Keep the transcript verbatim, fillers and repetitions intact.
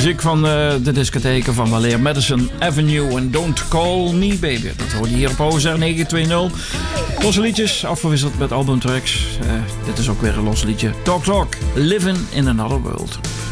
muziek van uh, de discotheken van weleer Madison Avenue en Don't Call Me Baby. Dat hoor je hier op O S R negen twee nul. Losse liedjes, afgewisseld met albumtracks. Uh, dit is ook weer een los liedje. Talk Talk, Living in Another World.